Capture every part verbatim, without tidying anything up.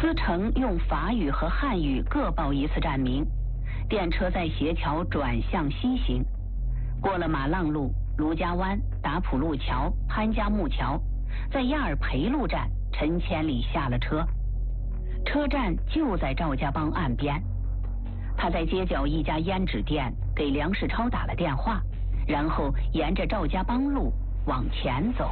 司乘用法语和汉语各报一次站名。电车在斜桥转向西行，过了马浪路、卢家湾、达普路桥、潘家木桥，在亚尔培路站，陈千里下了车。车站就在赵家浜岸边，他在街角一家胭脂店给梁世超打了电话，然后沿着赵家浜路往前走。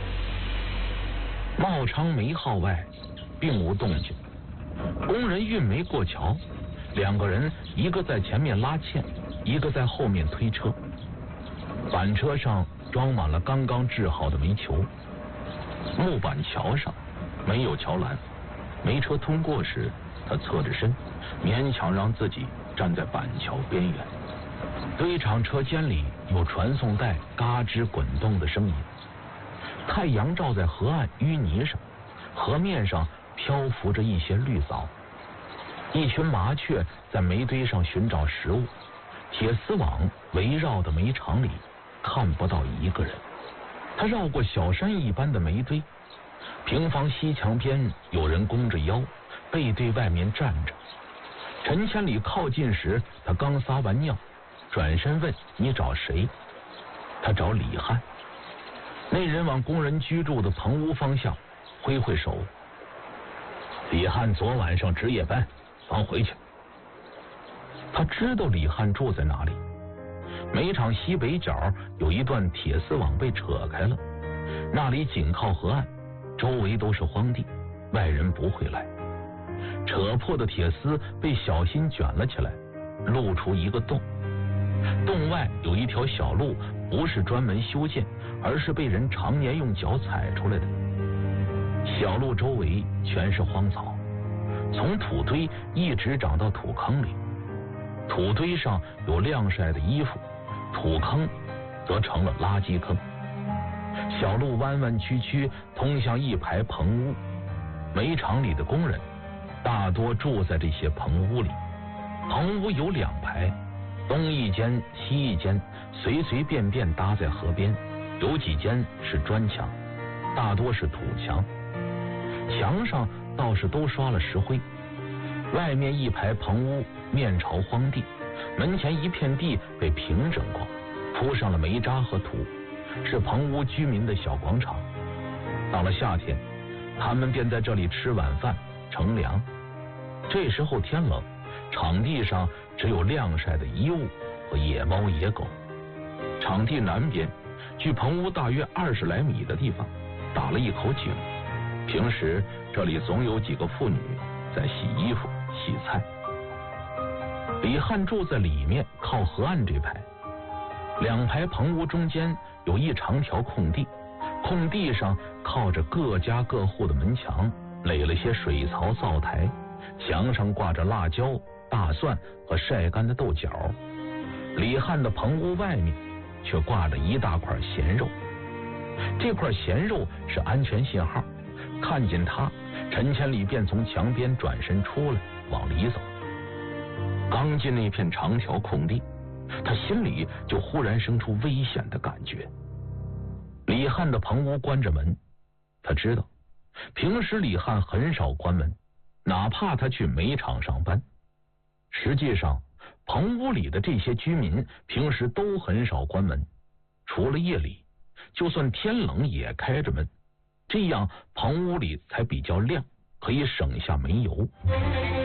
茂昌煤号外并无动静，工人运煤过桥，两个人一个在前面拉纤，一个在后面推车。板车上装满了刚刚制好的煤球。木板桥上没有桥栏，煤车通过时，他侧着身，勉强让自己站在板桥边缘。堆场车间里有传送带嘎吱滚动的声音。太阳照在河岸淤泥上，河面上漂浮着一些绿藻。一群麻雀在煤堆上寻找食物，铁丝网围绕的煤场里看不到一个人。他绕过小山一般的煤堆，平房西墙边有人弓着腰，背对外面站着。陈千里靠近时，他刚撒完尿，转身问：“你找谁？”他找李汉。那人往工人居住的棚屋方向挥挥手：“李汉昨晚上值夜班，咱回去。”他知道李汉住在哪里。煤场西北角有一段铁丝网被扯开了，那里紧靠河岸，周围都是荒地，外人不会来。扯破的铁丝被小心卷了起来，露出一个洞。洞外有一条小路，不是专门修建，而是被人常年用脚踩出来的。小路周围全是荒草，从土堆一直长到土坑里。土堆上有晾晒的衣服，土坑则成了垃圾坑。小路弯弯曲曲通向一排棚屋，煤场里的工人大多住在这些棚屋里。棚屋有两排，东一间西一间，随随便便搭在河边，有几间是砖墙，大多是土墙，墙上倒是都刷了石灰。外面一排棚屋面朝荒地，门前一片地被平整过，铺上了煤渣和土，是棚屋居民的小广场。到了夏天，他们便在这里吃晚饭乘凉。这时候天冷，场地上只有晾晒的衣物和野猫野狗。场地南边距棚屋大约二十来米的地方打了一口井，平时这里总有几个妇女在洗衣服洗菜。李汉住在里面靠河岸这排，两排棚屋中间有一长条空地，空地上靠着各家各户的门墙，垒了些水槽灶台，墙上挂着辣椒、大蒜和晒干的豆角。李汉的棚屋外面却挂着一大块咸肉，这块咸肉是安全信号，看见他，陈千里便从墙边转身出来往里走。刚进那片长条空地，他心里就忽然生出危险的感觉。李汉的棚屋关着门，他知道平时李汉很少关门，哪怕他去煤场上班。实际上棚屋里的这些居民平时都很少关门，除了夜里，就算天冷也开着门，这样棚屋里才比较亮，可以省下煤油。